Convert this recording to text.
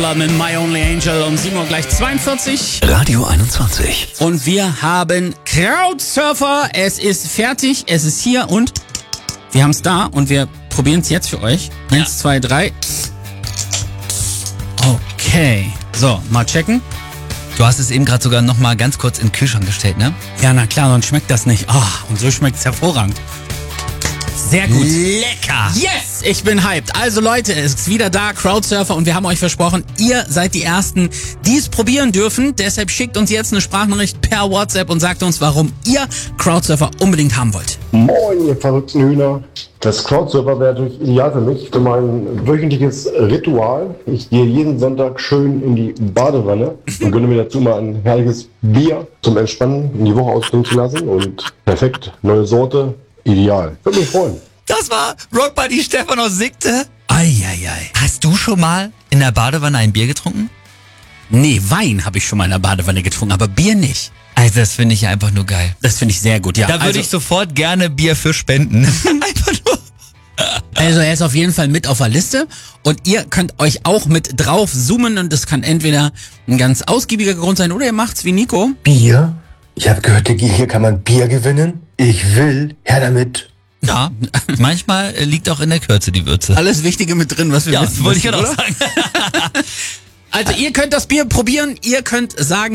mit My Only Angel um 7 Uhr gleich 42. Radio 21. Und wir haben Crowdsurfer. Es ist fertig, es ist hier und wir haben es da und wir probieren es jetzt für euch. 1, 2, 3. Okay. So, mal checken. Du hast es eben gerade sogar noch mal ganz kurz in den Kühlschrank gestellt, ne? Ja, na klar, sonst schmeckt das nicht. Und so schmeckt es hervorragend. Sehr gut. Lecker! Yes, ich bin hyped. Also Leute, es ist wieder da, Crowdsurfer, und wir haben euch versprochen, ihr seid die Ersten, die es probieren dürfen. Deshalb schickt uns jetzt eine Sprachnachricht per WhatsApp und sagt uns, warum ihr Crowdsurfer unbedingt haben wollt. Moin, ihr verrückten Hühner. Das Crowdsurfer wäre natürlich ideal für mich, für mein wöchentliches Ritual. Ich gehe jeden Sonntag schön in die Badewanne und gönne mir dazu mal ein herrliches Bier zum Entspannen in die Woche ausklingen zu lassen. Und perfekt, neue Sorte, ideal. Würde mich freuen. Das war Rock Buddy Stefan aus Sigte. Eieiei. Hast du schon mal in der Badewanne ein Bier getrunken? Nee, Wein habe ich schon mal in der Badewanne getrunken, aber Bier nicht. Also das finde ich einfach nur geil. Das finde ich sehr gut, ja. Da würde ich sofort gerne Bier für spenden. Einfach nur. Also er ist auf jeden Fall mit auf der Liste und ihr könnt euch auch mit drauf zoomen und das kann entweder ein ganz ausgiebiger Grund sein oder ihr macht's wie Nico. Bier? Ich habe gehört, hier kann man Bier gewinnen. Ich will, her damit. Ja, manchmal liegt auch in der Kürze die Würze. Alles Wichtige mit drin, was wir wissen wollte ich müssen, ja auch oder? sagen. Also ihr könnt das Bier probieren, ihr könnt sagen,